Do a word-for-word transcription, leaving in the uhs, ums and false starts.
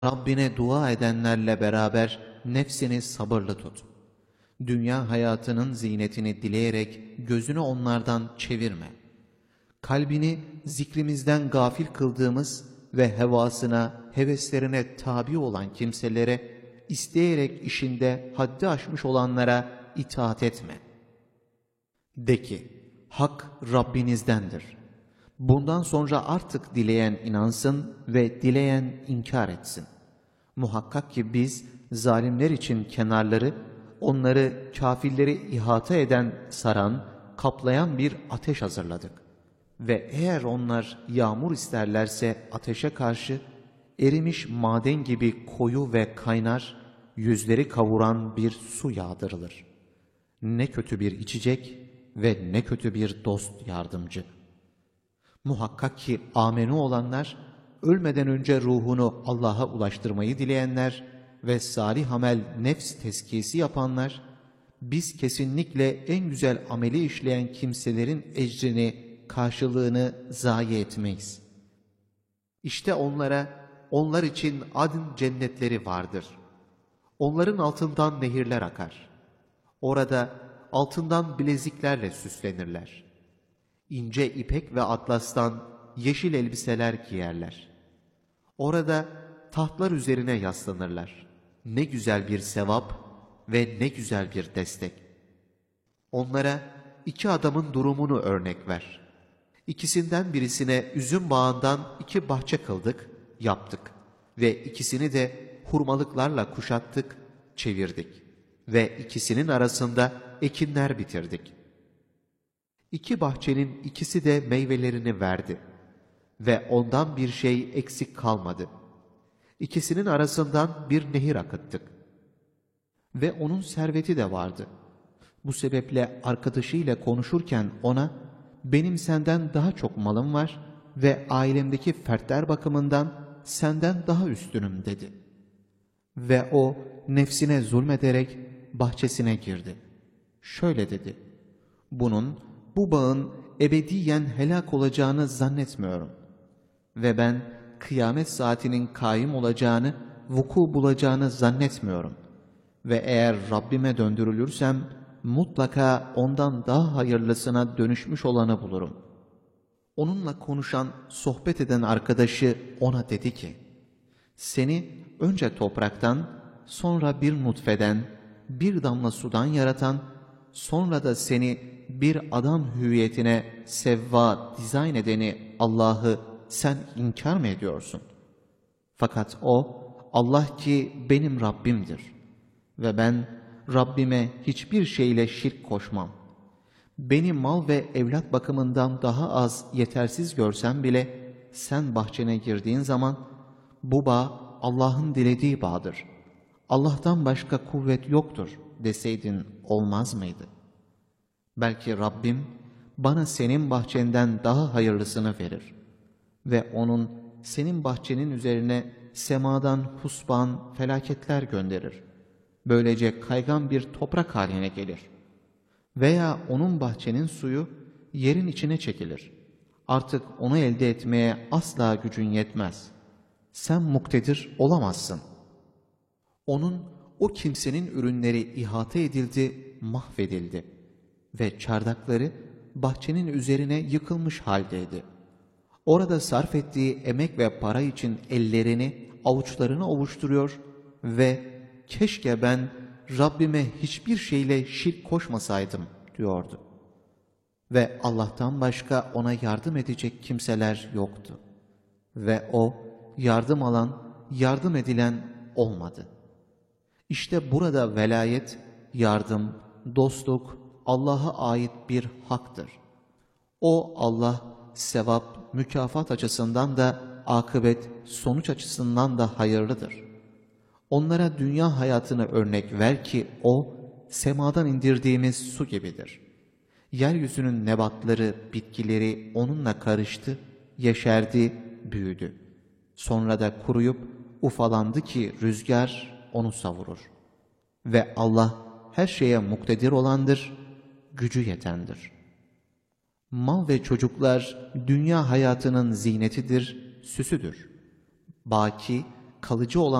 Rabbine dua edenlerle beraber nefsini sabırlı tut. Dünya hayatının zinetini dileyerek gözünü onlardan çevirme. Kalbini zikrimizden gafil kıldığımız ve hevasına, heveslerine tabi olan kimselere, isteyerek işinde haddi aşmış olanlara itaat etme. De ki, hak Rabbinizdendir. Bundan sonra artık dileyen inansın ve dileyen inkar etsin. Muhakkak ki biz zalimler için kenarları, onları kâfirleri ihata eden, saran, kaplayan bir ateş hazırladık. Ve eğer onlar yağmur isterlerse ateşe karşı erimiş maden gibi koyu ve kaynar, yüzleri kavuran bir su yağdırılır. Ne kötü bir içecek ve ne kötü bir dost yardımcı. Muhakkak ki amenu olanlar, ölmeden önce ruhunu Allah'a ulaştırmayı dileyenler ve salih amel nefs tezkiyesi yapanlar, biz kesinlikle en güzel ameli işleyen kimselerin ecrini, karşılığını zayi etmeyiz. İşte onlara, onlar için adın cennetleri vardır. Onların altından nehirler akar. Orada altından bileziklerle süslenirler. İnce ipek ve atlastan yeşil elbiseler giyerler. Orada tahtlar üzerine yaslanırlar. Ne güzel bir sevap ve ne güzel bir destek. Onlara iki adamın durumunu örnek ver. İkisinden birisine üzüm bağından iki bahçe kıldık, yaptık ve ikisini de hurmalıklarla kuşattık, çevirdik ve ikisinin arasında ekinler bitirdik. İki bahçenin ikisi de meyvelerini verdi ve ondan bir şey eksik kalmadı. İkisinin arasından bir nehir akıttık ve onun serveti de vardı. Bu sebeple arkadaşıyla konuşurken ona, benim senden daha çok malım var ve ailemdeki fertler bakımından senden daha üstünüm dedi. Ve o nefsine zulmederek bahçesine girdi. Şöyle dedi, bunun, bu bağın ebediyen helak olacağını zannetmiyorum. Ve ben kıyamet saatinin kaim olacağını, vuku bulacağını zannetmiyorum. Ve eğer Rabbime döndürülürsem, mutlaka ondan daha hayırlısına dönüşmüş olanı bulurum. Onunla konuşan, sohbet eden arkadaşı ona dedi ki, seni önce topraktan, sonra bir nutfeden, bir damla sudan yaratan, sonra da seni bir adam hüviyetine sevva dizayn edeni Allah'ı sen inkar mı ediyorsun? Fakat o, Allah ki benim Rabbimdir ve ben Rabbime hiçbir şeyle şirk koşmam. Beni mal ve evlat bakımından daha az yetersiz görsem bile sen bahçene girdiğin zaman bu bağ Allah'ın dilediği bağdır. Allah'tan başka kuvvet yoktur deseydin olmaz mıydı? Belki Rabbim bana senin bahçenden daha hayırlısını verir ve onun senin bahçenin üzerine semadan husban felaketler gönderir. Böylece kaygan bir toprak haline gelir. Veya onun bahçenin suyu yerin içine çekilir. Artık onu elde etmeye asla gücün yetmez. Sen muktedir olamazsın. Onun, o kimsenin ürünleri ihate edildi, mahvedildi ve çardakları bahçenin üzerine yıkılmış haldeydi. Orada sarf ettiği emek ve para için ellerini, avuçlarını ovuşturuyor ve keşke ben Rabbime hiçbir şeyle şirk koşmasaydım diyordu. Ve Allah'tan başka ona yardım edecek kimseler yoktu. Ve o yardım alan, yardım edilen olmadı. İşte burada velayet, yardım, dostluk Allah'a ait bir haktır. O Allah sevap, mükafat açısından da akıbet, sonuç açısından da hayırlıdır. Onlara dünya hayatını örnek ver ki o, semadan indirdiğimiz su gibidir. Yeryüzünün nebatları, bitkileri onunla karıştı, yeşerdi, büyüdü. Sonra da kuruyup ufalandı ki rüzgar onu savurur. Ve Allah her şeye muktedir olandır, gücü yetendir. Mal ve çocuklar dünya hayatının zinetidir, süsüdür. Baki, kalıcı olan